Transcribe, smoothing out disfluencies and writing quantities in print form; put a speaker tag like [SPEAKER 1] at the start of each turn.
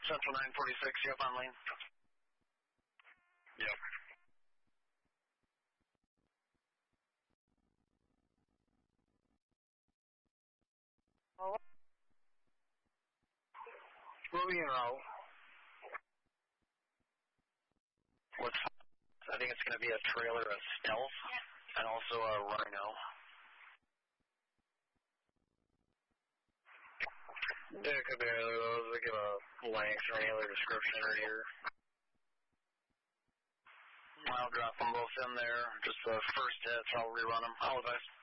[SPEAKER 1] Central 946, yep, on lane. Yep. Moving around. I think it's going to be a trailer, a Stealth, and also a Rhino. Yeah, it could be either of those. They give a length or any other description right here. I'll drop them both in there. Just the first hits, I'll rerun them. All the best.